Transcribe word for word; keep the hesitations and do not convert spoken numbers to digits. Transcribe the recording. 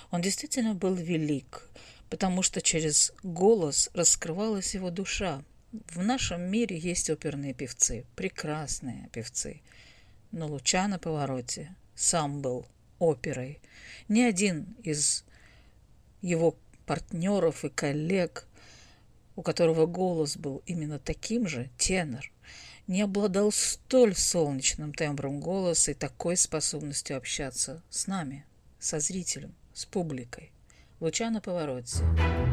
Он действительно был велик, потому что через голос раскрывалась его душа. В нашем мире есть оперные певцы, прекрасные певцы, но Лучано Паваротти сам был оперой. Ни один из его партнеров и коллег, у которого голос был именно таким же, тенор, не обладал столь солнечным тембром голоса и такой способностью общаться с нами, со зрителем, с публикой. Лучано Паваротти.